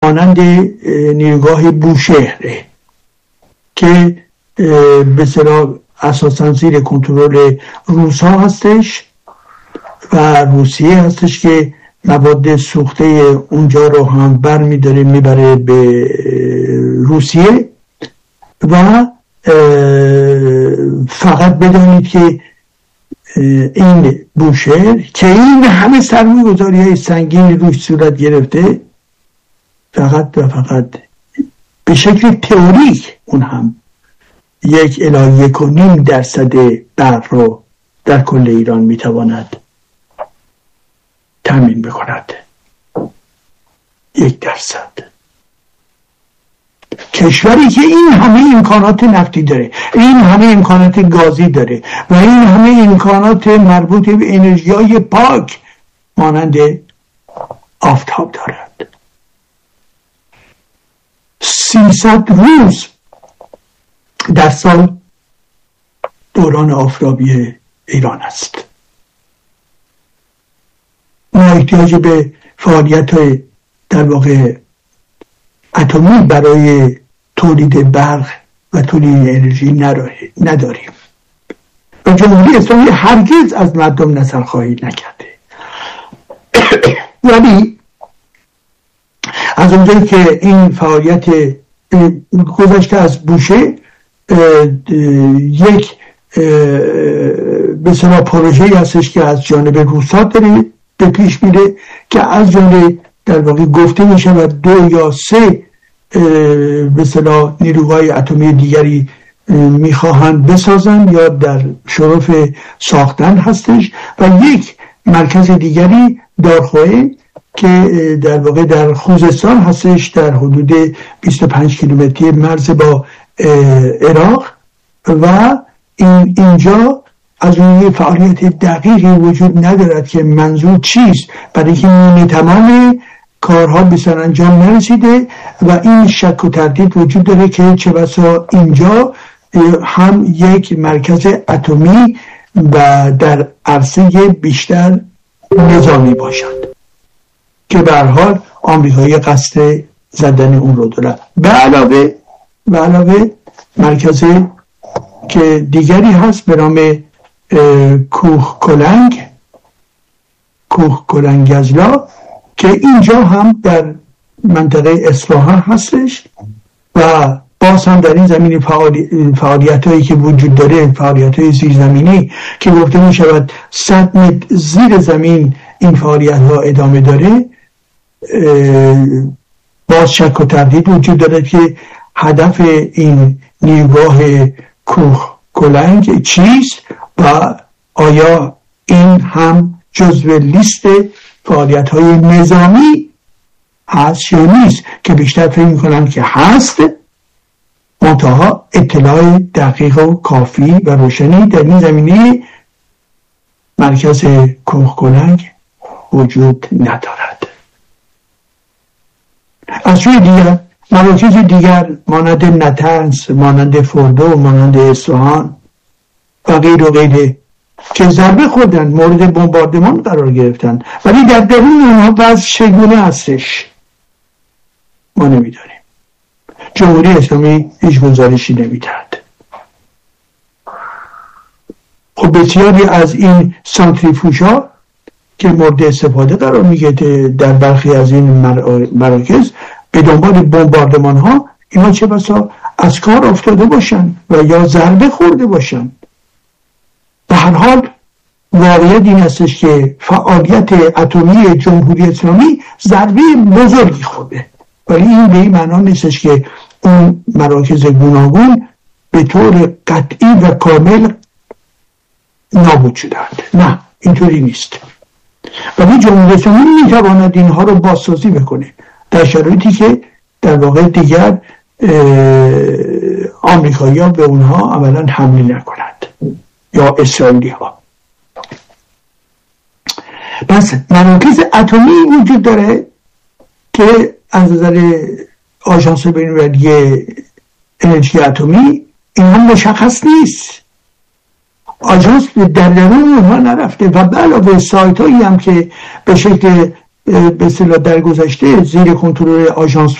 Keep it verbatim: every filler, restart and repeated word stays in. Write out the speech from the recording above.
مانند نیروگاه بوشهره که به اصطلاح اساساً زیر کنترل روس ها هستش و روسیه هستش که مواد سوخته اونجا رو هم بر میداره میبره به روسیه. و فقط بدانید که این بوشهر که این همه سرمایه گذاری های سنگین روش صورت گرفته، فقط و فقط به شکل تئوریک اون هم یک الی یک و نیم درصد برق رو در کل ایران میتواند تامین بکند. یک درصد. کشوری که این همه امکانات نفتی داره، این همه امکانات گازی داره و این همه امکانات مربوط به انرژی های پاک مانند آفتاب دارد. سیصد روز در سال دوران آفتابی ایران است. ما احتیاج به فعالیت های در واقع اتمی برای تولید برق و تولید انرژی نداریم و جمهوری اسلامی هرگز از مردم نظر خواهی نکرده. ولی از اونجایی که این فعالیت گذشته از بوشه یک به اصطلاح پروژه‌ای هستش که از جانب روس‌ها داره به پیش میره که از جانب در واقع گفته میشه و دو یا سه به اصطلاح نیروهای اتمی دیگری میخواهند بسازن یا در شرف ساختن هستش و یک مرکز دیگری دارخواه که در واقع در خوزستان هستش در حدود بیست و پنج کیلومتری مرز با عراق و این اینجا از اون فعالیت دقیقی وجود ندارد که منظور چیست، برای که نیمه تمام کارها به سرانجام نرسیده و این شک و تردید وجود داره که چه بسا اینجا هم یک مرکز اتمی و در عرصه بیشتر نظامی باشد که به هر حال آمریکایی قصد زدن اون رو داره. به علاوه به علاوه مرکز که دیگری هست به نام کوه کلنگ کوه کلنگزلا که اینجا هم در منطقه اصفهان هستش و باز هم در این زمین فعالی... فعالیت هایی که وجود داره، فعالیت های زیرزمینی که گفته می شود صد متر زیر زمین این فعالیت ها ادامه داره، باز شک و تردید وجود داره که هدف این نیروگاه کوه کلنگ چیست و آیا این هم جزو لیست فعالیت های نظامی هست یا نیست، که بیشتر فکر میکنم که هست، منتها اطلاع دقیق و کافی و روشنی در این زمینه مرکز کوه کلنگ وجود ندارد. از سوی دیگر مراکز دیگر مانند نطنز، مانند فردو، مانند اصفهان و غیر و غیره که ضربه خوردن، مورد بمباردمان قرار گرفتن، ولی در درون اونها وضع چگونه هستش ما نمیدانیم. جمهوری اسلامی هیچ گزارشی نمیدهد. خب بسیاری از این سانتریفوژها که مورد استفاده قرار میگیره در برخی از این مراکز به دنبال بمباردمان ها، اینا چه بسا از کار افتاده باشن و یا ضربه خورده باشن. به هر حال واقعیت این هستش که فعالیت اتمی جمهوری اسلامی ضربه بزرگی خورده، ولی این به این معنا نیستش که اون مراکز گوناگون به طور قطعی و کامل نابود شدند. نه، اینطوری نیست. ولی جمهوری اسلامی میتواند اینها رو بازسازی بکنه در شرایطی که در واقع دیگر آمریکایی ها به اونها اولا حمله نکنند یا اسرائیلی ها. پس مراکز اتمی وجود داره که از نظر آژانس بین‌المللی انرژی اتمی اینها مشخص نیست. آژانس در درون اونها نرفته و به علاوه سایت هایی هم که به شکل به اصطلاح در گذشته زیر کنترل آژانس